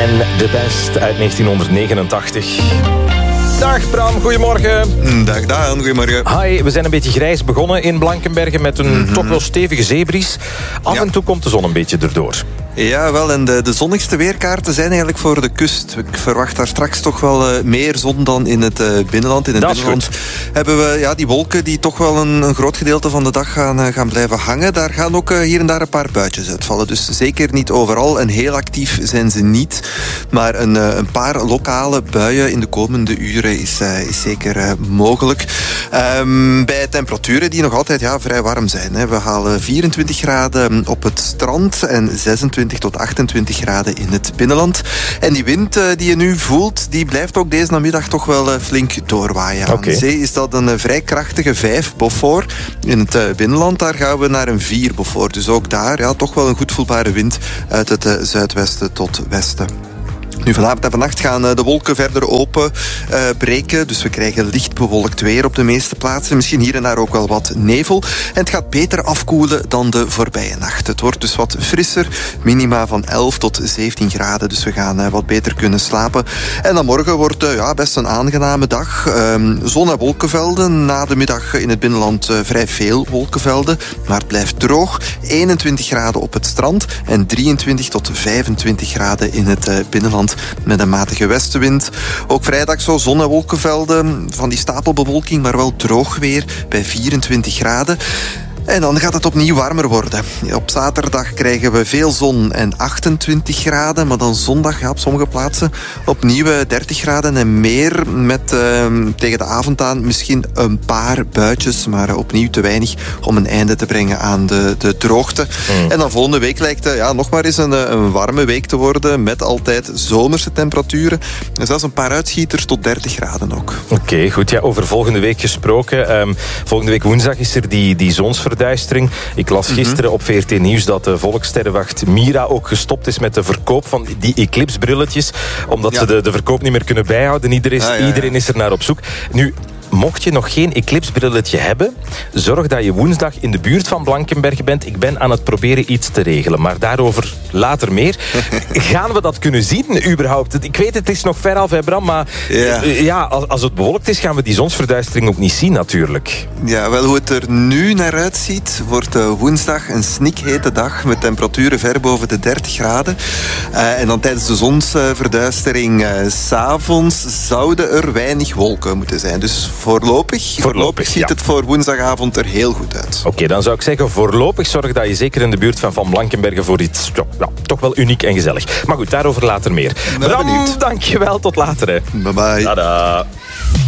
en The Best uit 1989. Dag Bram, goedemorgen. Dag Daan, goedemorgen. Hi, we zijn een beetje grijs begonnen in Blankenberge met een toch wel stevige zeebries. Af en toe komt de zon een beetje erdoor. Ja, wel, en de zonnigste weerkaarten zijn eigenlijk voor de kust. Ik verwacht daar straks toch wel meer zon dan in het binnenland. In het binnenland hebben we die wolken die toch wel een groot gedeelte van de dag gaan blijven hangen. Daar gaan ook hier en daar een paar buitjes uitvallen. Dus zeker niet overal en heel actief zijn ze niet. Maar een paar lokale buien in de komende uren is zeker mogelijk. Bij temperaturen die nog altijd vrij warm zijn. Hè. We halen 24 graden op het strand en 26 tot 28 graden in het binnenland. En die wind die je nu voelt, die blijft ook deze namiddag toch wel flink doorwaaien. Aan de zee is dat een vrij krachtige 5 Beaufort. In het binnenland daar gaan we naar een 4 Beaufort. Dus ook daar toch wel een goed voelbare wind uit het zuidwesten tot westen. Nu, vanavond en vannacht gaan de wolken verder open breken. Dus we krijgen licht bewolkt weer op de meeste plaatsen. Misschien hier en daar ook wel wat nevel. En het gaat beter afkoelen dan de voorbije nacht. Het wordt dus wat frisser. Minima van 11 tot 17 graden. Dus we gaan wat beter kunnen slapen. En dan morgen wordt best een aangename dag. Zon en wolkenvelden. Na de middag in het binnenland vrij veel wolkenvelden. Maar het blijft droog. 21 graden op het strand. En 23 tot 25 graden in het binnenland. Met een matige westenwind. Ook vrijdag zo zon- en wolkenvelden. Van die stapelbewolking, maar wel droog weer bij 24 graden. En dan gaat het opnieuw warmer worden. Op zaterdag krijgen we veel zon en 28 graden. Maar dan zondag op sommige plaatsen opnieuw 30 graden en meer. Met tegen de avond aan misschien een paar buitjes. Maar opnieuw te weinig om een einde te brengen aan de droogte. En dan volgende week lijkt nog maar eens een warme week te worden. Met altijd zomerse temperaturen. En zelfs een paar uitschieters tot 30 graden ook. Oké, goed. Ja, over volgende week gesproken. Volgende week woensdag is er die zonsverduistering. Ik las gisteren op VRT Nieuws dat de volkssterrenwacht Mira ook gestopt is met de verkoop van die eclipsebrilletjes. Omdat ze de verkoop niet meer kunnen bijhouden. Iedereen is er naar op zoek. Nu, mocht je nog geen eclipsebrilletje hebben, zorg dat je woensdag in de buurt van Blankenberge bent. Ik ben aan het proberen iets te regelen, maar daarover later meer. Gaan we dat kunnen zien, überhaupt? Ik weet, het is nog ver af, hè, Bram, maar als het bewolkt is, gaan we die zonsverduistering ook niet zien, natuurlijk. Ja, wel, hoe het er nu naar uitziet, wordt woensdag een snikhete dag met temperaturen ver boven de 30 graden. En dan tijdens de zonsverduistering 's avonds zouden er weinig wolken moeten zijn. Dus voorlopig ziet het voor woensdagavond er heel goed uit. Oké, dan zou ik zeggen, voorlopig zorg dat je zeker in de buurt van Blankenberge voor iets toch wel uniek en gezellig. Maar goed, daarover later meer. Bram, dankjewel. Tot later. Hè. Bye bye. Tada.